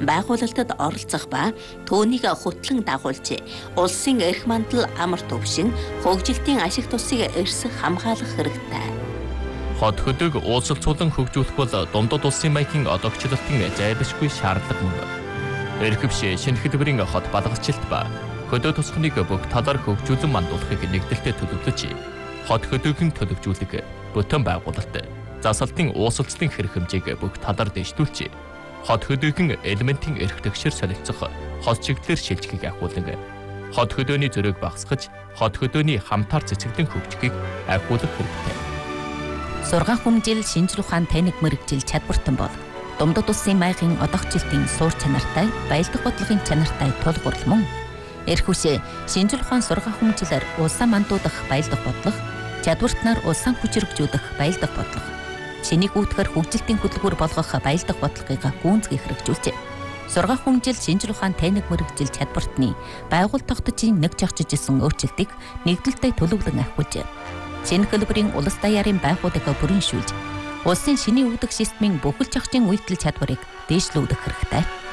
байгуулалтад оролцох ба түүнийг хөтлөн дагуулж улсын эрх мандал амар төвшин хөгжилтийн ашиг тусыг эрсэх хамгаалах хэрэгтэй. Хот хөдөг уулзалцуулан хөгжүүлэх бол дундад улсын маягийн одоогчлолтын зайлшгүй шаардлага мөн. Эрхэвш шинэ хөдөлмөрийн хот балгалчилт ба хөдөө тусахныг бүх талаар хөгжүүлэн мандуулахыг нэгдэлтэд төлөвлөж, хот хөдөөгийн төлөвжүүлэг бүтэн байгуулалт засалтын уусалцлын хэрэг хэмжээг бүх талаар дэвшүүлж, хот хөдөөгийн элементийн эрх тэгшэр солилцох хот чиглэлээр шилжихийг ахиулан, хот хөдөөний зөрөөг багасгаж, хот хөдөөний хамтаар цэцэглэн хөгжихийг ахиулах хэрэгтэй. Сургаан хүмжил шинжлэх ухаан тайнаг мэрэгжил чадвартан бол дундад улсын маягийн одоогчлолтын суур чанартай, баялдах бодлогын чанартай тулгуур мөн. Эрхүшээ шинжлэх ухаан сургаан хүмжилээр улсаа мандуудах баялдах бодлого, чадвартнаар улсаа хүчрэгжүүлэх баялдах бодлого, шинийг үүтгэр хөгжилтийн хөтөлбөр болгох баялдах бодлогыг гүйцэтгэх хэрэгжүүлжээ. Сургаан хүмжил шинжлэх ухаан тайнаг мэрэгжил чадвартны байгууллага тогтцын нэг жагчижсэн өөрчлөлтийг нэгдэлтэд төлөвлөн ахиулжээ. Шинэ хэлбэрийн улс даяарын байгууллагыг бүрэншүүлж, улсын шинийн үүдэх системийн бүхэл зохицын үйлдэл чадварыг дээшлүүлэх хэрэгтэй.